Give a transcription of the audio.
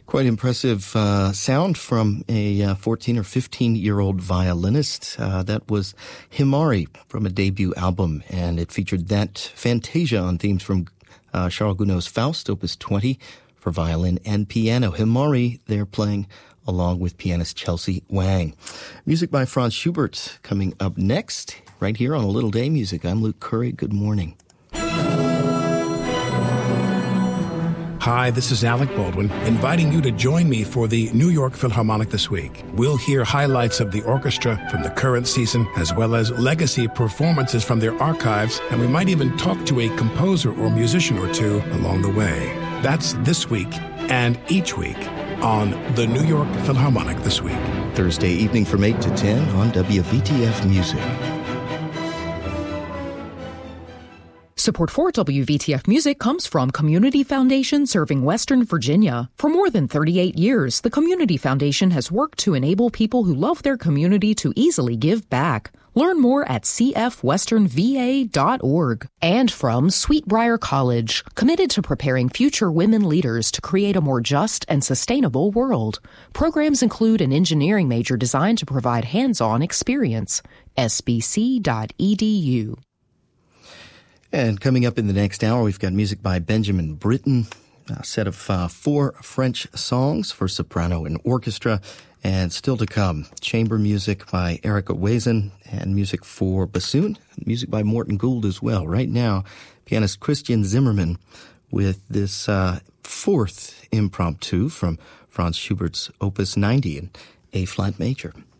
Quite impressive sound from a 14 or 15-year-old violinist. That was Himari from a debut album, and it featured that Fantasia on themes from Charles Gounod's Faust, Opus 20, for violin and piano. Himari, they're playing along with pianist Chelsea Wang. Music by Franz Schubert coming up next, right here on A Little Day Music. I'm Luke Curry. Good morning. Hi, this is Alec Baldwin, inviting you to join me for the New York Philharmonic this week. We'll hear highlights of the orchestra from the current season, as well as legacy performances from their archives, and we might even talk to a composer or musician or two along the way. That's this week and each week on the New York Philharmonic This Week. Thursday evening from 8 to 10 on WVTF Music. Support for WVTF Music comes from Community Foundation serving Western Virginia. For more than 38 years, the Community Foundation has worked to enable people who love their community to easily give back. Learn more at cfwesternva.org. And from Sweetbriar College, committed to preparing future women leaders to create a more just and sustainable world. Programs include an engineering major designed to provide hands-on experience. sbc.edu. And coming up in the next hour, we've got music by Benjamin Britten, a set of 4 French songs for soprano and orchestra. And still to come, chamber music by Erica Wazen and music for bassoon, music by Morton Gould as well. Right now, pianist Christian Zimmermann with this 4th impromptu from Franz Schubert's Opus 90 in A-flat major.